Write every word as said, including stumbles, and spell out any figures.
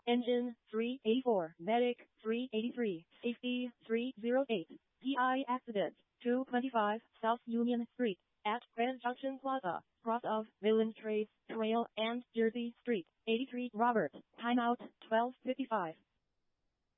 Engine three eighty-four, Medic three eighty-three, Safety three oh eight, P I accident two twenty-five South Union Street at Grand Junction Plaza, cross of Villain Trace Trail and Jersey Street. eighty-three Robert, timeout twelve fifty-five.